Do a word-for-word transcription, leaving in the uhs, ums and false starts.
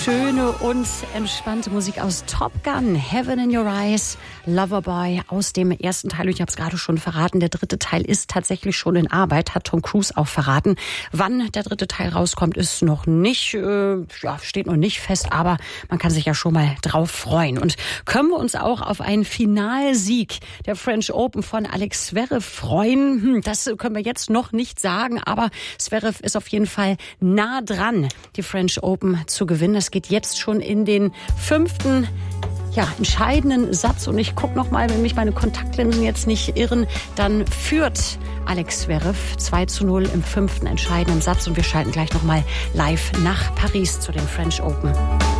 Schöne und entspannte Musik aus Top Gun, Heaven in Your Eyes, Loverboy aus dem ersten Teil. Ich habe es gerade schon verraten, der dritte Teil ist tatsächlich schon in Arbeit, hat Tom Cruise auch verraten. Wann der dritte Teil rauskommt, ist noch nicht, äh, ja, steht noch nicht fest, aber man kann sich ja schon mal drauf freuen. Und können wir uns auch auf einen Finalsieg der French Open von Alex Zverev freuen? Hm, das können wir jetzt noch nicht sagen, aber Zverev ist auf jeden Fall nah dran, die French Open zu gewinnen. Es geht jetzt schon in den fünften, ja, entscheidenden Satz. Und ich gucke noch mal, wenn mich meine Kontaktlinsen jetzt nicht irren, dann führt Alex Zverev zwei zu null im fünften entscheidenden Satz. Und wir schalten gleich noch mal live nach Paris zu den French Open.